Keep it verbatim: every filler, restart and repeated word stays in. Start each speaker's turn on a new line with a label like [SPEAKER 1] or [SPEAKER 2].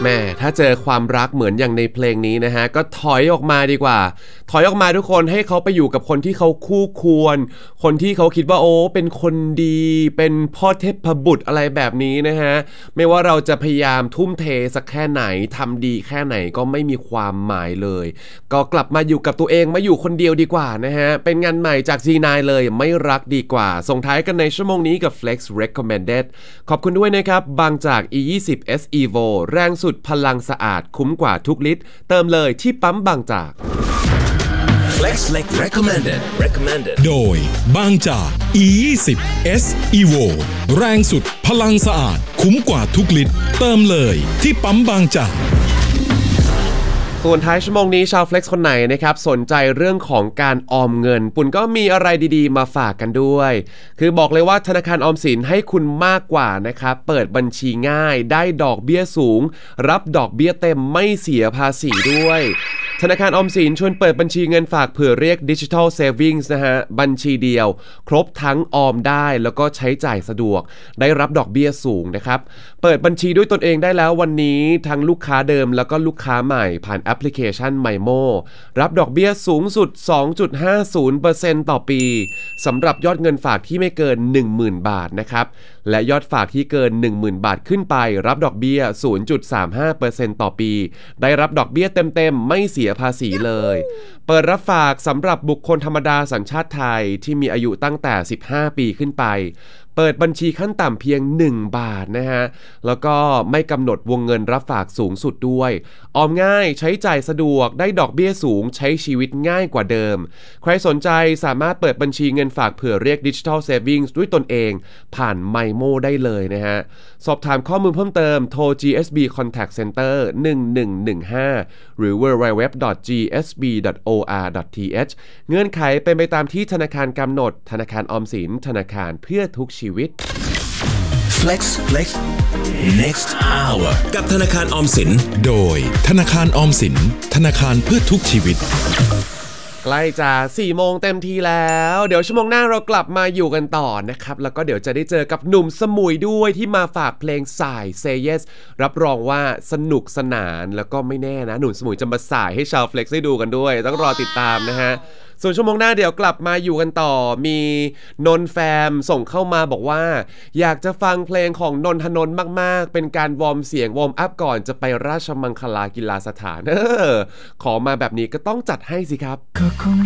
[SPEAKER 1] แม่ถ้าเจอความรักเหมือนอย่างในเพลงนี้นะฮะก็ถอยออกมาดีกว่าถอยออกมาทุกคนให้เขาไปอยู่กับคนที่เขาคู่ควรคนที่เขาคิดว่าโอ้เป็นคนดีเป็นพ่อเทพบุตรอะไรแบบนี้นะฮะไม่ว่าเราจะพยายามทุ่มเทสักแค่ไหนทำดีแค่ไหนก็ไม่มีความหมายเลยก็กลับมาอยู่กับตัวเองมาอยู่คนเดียวดีกว่านะฮะเป็นงานใหม่จาก จี ไนน์ เลยไม่รักดีกว่าส่งท้ายกันในชั่วโมงนี้กับ Flex Recommended ขอบคุณด้วยนะครับบางจาก อี ยี่สิบ เอส Evo แรงสุดพลังสะอาดคุ้มกว่าทุกลิตรเติมเลยที่ปั๊มบางจาก
[SPEAKER 2] Flex Recommended Recommended
[SPEAKER 3] โดยบางจาก อี ยี่สิบ เอส Evo แรงสุดพลังสะอาดคุ้มกว่าทุกลิตรเติมเลยที่ปั๊มบางจาก
[SPEAKER 1] ส่วนท้ายชั่วโมงนี้ชาว Flex คนไหนนะครับสนใจเรื่องของการออมเงินปุ่นก็มีอะไรดีๆมาฝากกันด้วยคือบอกเลยว่าธนาคารออมสินให้คุณมากกว่านะครับเปิดบัญชีง่ายได้ดอกเบี้ยสูงรับดอกเบี้ยเต็มไม่เสียภาษีด้วยธนาคารออมสินชวนเปิดบัญชีเงินฝากเผื่อเรียก Digital Savings นะฮะบัญชีเดียวครบทั้งออมได้แล้วก็ใช้จ่ายสะดวกได้รับดอกเบี้ยสูงนะครับเปิดบัญชีด้วยตนเองได้แล้ววันนี้ทั้งลูกค้าเดิมแล้วก็ลูกค้าใหม่ผ่านแอปพลิเคชัน Mymo รับดอกเบี้ยสูงสุด สองจุดห้าศูนย์เปอร์เซ็นต์ ต่อปีสำหรับยอดเงินฝากที่ไม่เกิน หนึ่งหมื่น บาทนะครับและยอดฝากที่เกิน หนึ่งหมื่น บาทขึ้นไปรับดอกเบี้ย ศูนย์จุดสามห้าเปอร์เซ็นต์ ต่อปีได้รับดอกเบี้ยเต็มๆไม่เสียภาษีเลยเปิดรับฝากสำหรับบุคคลธรรมดาสัญชาติไทยที่มีอายุตั้งแต่สิบห้าปีขึ้นไปเปิดบัญชีขั้นต่ำเพียงหนึ่งบาทนะฮะแล้วก็ไม่กำหนดวงเงินรับฝากสูงสุดด้วยออมง่ายใช้จ่ายสะดวกได้ดอกเบี้ยสูงใช้ชีวิตง่ายกว่าเดิมใครสนใจสามารถเปิดบัญชีเงินฝากเผื่อเรียก Digital Savings ด้วยตนเองผ่าน Mymo ได้เลยนะฮะสอบถามข้อมูลเพิ่มเติมโทร จี เอส บี Contact Center หนึ่งหนึ่งหนึ่งห้าหรือ ดับเบิลยู ดับเบิลยู ดับเบิลยู ดอท จี เอส บี ดอท โอ อาร์ ดอท ที เอช เงื่อนไขเป็นไปตามที่ธนาคารกำหนดธนาคารออมสินธนาคารเพื่อทุกชีวิต
[SPEAKER 2] Flex Flex Next Hour กับธนาคารออมสิน
[SPEAKER 3] โดยธนาคารออมสินธนาคารเพื่อทุกชีวิต
[SPEAKER 1] ใกล้จะสี่โมงเต็มทีแล้วเดี๋ยวชั่วโมงหน้าเรากลับมาอยู่กันต่อนะครับแล้วก็เดี๋ยวจะได้เจอกับหนุ่มสมุยด้วยที่มาฝากเพลงสาย Say Yes รับรองว่าสนุกสนานแล้วก็ไม่แน่นะหนุ่มสมุยจะมาสายให้ชาว Flex ได้ดูกันด้วยต้องรอติดตามนะฮะส่วนชั่วโมงหน้าเดี๋ยวกลับมาอยู่กันต่อมีนนแฟมส่งเข้ามาบอกว่าอยากจะฟังเพลงของนนทนนท์มากๆเป็นการวอร์มเสียงวอร์มอัพก่อนจะไปราชมังคลากีฬาสถานเออขอมาแบบนี้ก็ต้องจัดให้สิครับ